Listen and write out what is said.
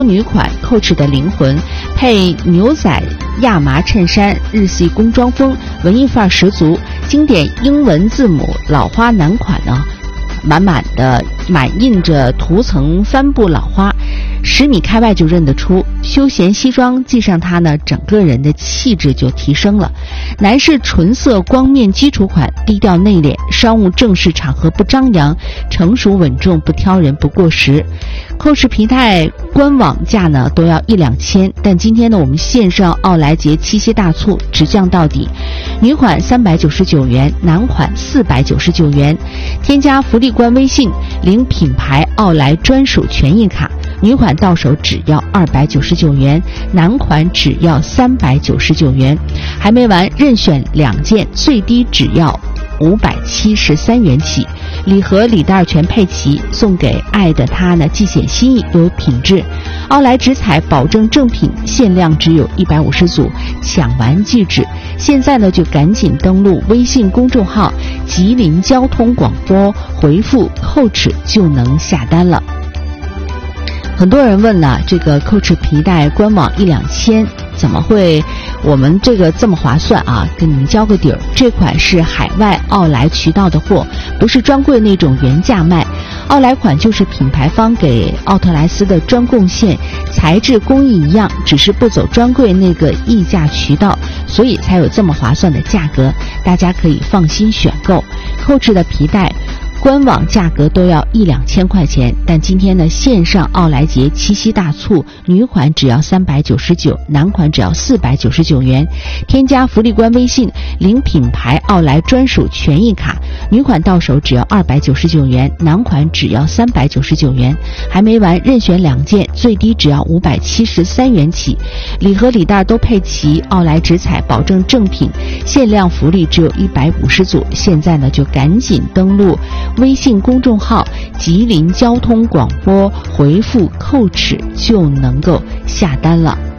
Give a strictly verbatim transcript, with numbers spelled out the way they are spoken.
女款 Coach 的灵魂，配牛仔亚麻衬衫，日系工装风，文艺范儿十足。经典英文字母老花男款呢，满满的满印着涂层帆布老花，十米开外就认得出。休闲西装系上它呢，整个人的气质就提升了。男士纯色光面基础款，低调内敛，商务正式场合不张扬，成熟稳重，不挑人，不过时。Coach 皮带官网价呢都要一两千，但今天呢我们线上奥莱节七夕大促直降到底，女款三百九十九元，男款四百九十九元。添加福利官微信，领品牌奥莱专属权益卡，女款到手只要二百九十九元，男款只要三百九十九元。还没完，任选两件，最低只要五百七十三元起，礼盒礼袋全配齐，送给爱的他呢，既显心意又有品质。奥莱直采保证正品，限量只有一百五十组，抢完即止。现在呢就赶紧登录微信公众号吉林交通广播，回复 Coach 就能下单了。很多人问呢，这个 Coach 皮带官网一两千，怎么会我们这个这么划算啊？跟你们交个底儿，这款是海外奥莱渠道的货，不是专柜那种原价卖。奥莱款就是品牌方给奥特莱斯的专供线，材质工艺一样，只是不走专柜那个溢价渠道，所以才有这么划算的价格，大家可以放心选购。Coach 的皮带官网价格都要一两千块钱，但今天呢线上奥莱节七夕大促，女款只要三百九十九，男款只要四百九十九元。添加福利官微信，领品牌奥莱专属权益卡，女款到手只要二百九十九元，男款只要三百九十九元。还没完，任选两件，最低只要五百七十三元起，礼盒礼袋都配齐，奥莱直采保证正品，限量福利只有一百五十组。现在呢就赶紧登录微信公众号吉林交通广播，回复Coach就能够下单了。